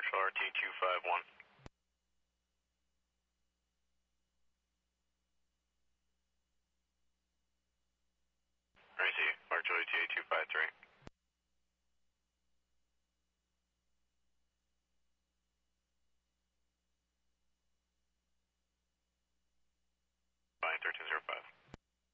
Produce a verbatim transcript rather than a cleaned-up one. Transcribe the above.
R T two five one. R C, March O T A two five three. Fine, thirteen zero five.